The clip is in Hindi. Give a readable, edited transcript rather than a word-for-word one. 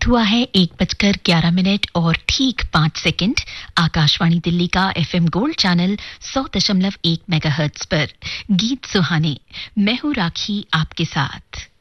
वक्त हुआ है 1:11 और ठीक 5 सेकंड। आकाशवाणी दिल्ली का एफएम गोल्ड चैनल 100.1 मेगाहर्ट्ज पर गीत सुहाने। मैं हूं राखी आपके साथ।